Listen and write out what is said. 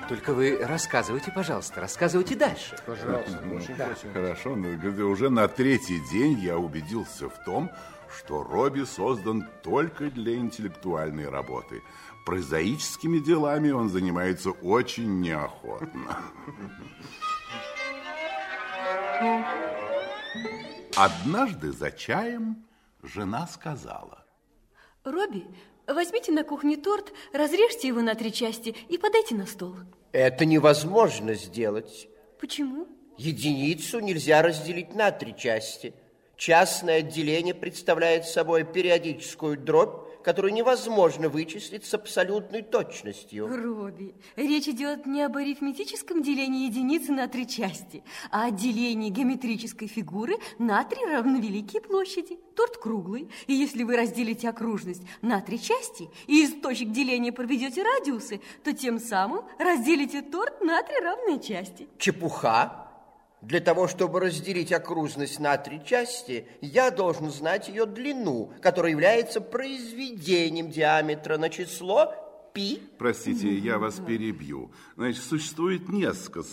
Только вы рассказывайте, пожалуйста, рассказывайте дальше. Пожалуйста, очень просим. Хорошо, но уже на третий день я убедился в том, что Робби создан только для интеллектуальной работы. Прозаическими делами он занимается очень неохотно. Однажды за чаем жена сказала: Робби, возьмите на кухне торт, разрежьте его на 3 части и подайте на стол. Это невозможно сделать. Почему? Единицу нельзя разделить на 3 части. Частное отделение представляет собой периодическую дробь, которую невозможно вычислить с абсолютной точностью. Робби, речь идет не об арифметическом делении единицы на 3 части, а о делении геометрической фигуры на 3 равновеликие площади. Торт круглый, и если вы разделите окружность на 3 части и из точек деления проведете радиусы, то тем самым разделите торт на 3 равные части. Чепуха. Для того, чтобы разделить окружность на 3 части, я должен знать ее длину, которая является произведением диаметра на число π. Простите, я вас перебью. Значит, существует несколько